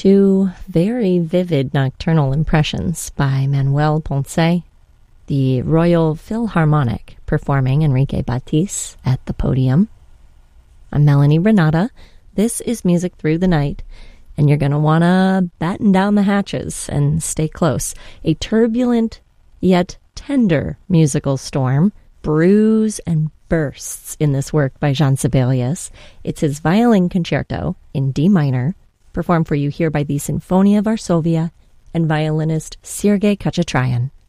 Two very vivid nocturnal impressions by Manuel Ponce, the Royal Philharmonic performing Enrique Batiste at the podium. I'm Melanie Renata. This is Music Through the Night, and you're going to want to batten down the hatches and stay close. A turbulent yet tender musical storm brews and bursts in this work by Jean Sibelius. It's his violin concerto in D minor, performed for you here by the Sinfonia Varsovia and violinist Sergei Khachatryan.